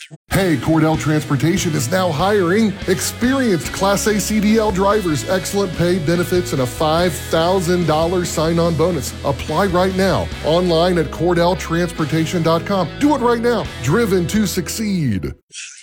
Hey, Cordell Transportation is now hiring experienced Class A CDL drivers, excellent pay, benefits, and a $5,000 sign-on bonus. Apply right now, online at CordellTransportation.com. Do it right now. Driven to succeed.